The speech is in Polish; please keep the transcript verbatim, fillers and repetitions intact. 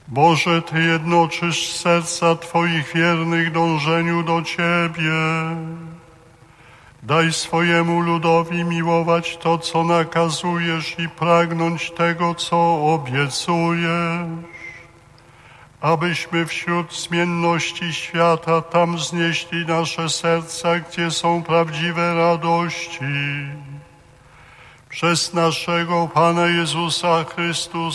Boże, Ty jednoczysz serca Twoich wiernych dążeniu do Ciebie. Daj swojemu ludowi miłować to, co nakazujesz i pragnąć tego, co obiecujesz, abyśmy wśród zmienności świata tam znieśli nasze serca, gdzie są prawdziwe radości. Przez naszego Pana Jezusa Chrystusa,